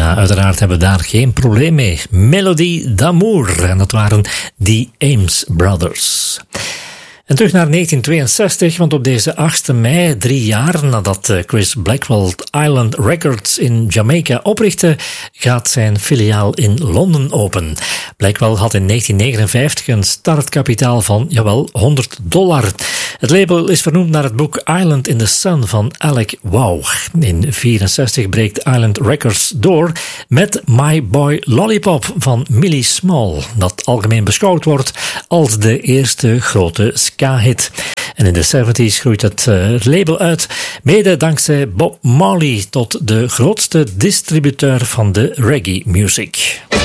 Ja, uiteraard hebben we daar geen probleem mee. Melodie d'Amour. En dat waren die Ames Brothers. En terug naar 1962, want op deze 8e mei, 3 jaar nadat Chris Blackwell Island Records in Jamaica oprichtte, gaat zijn filiaal in Londen open. Blackwell had in 1959 een startkapitaal van, jawel, $100. Het label is vernoemd naar het boek Island in the Sun van Alec Wow. In 1964 breekt Island Records door met My Boy Lollipop van Millie Small, dat algemeen beschouwd wordt als de eerste grote ska-hit. En in de 70s groeit het label uit, mede dankzij Bob Marley tot de grootste distributeur van de reggae music.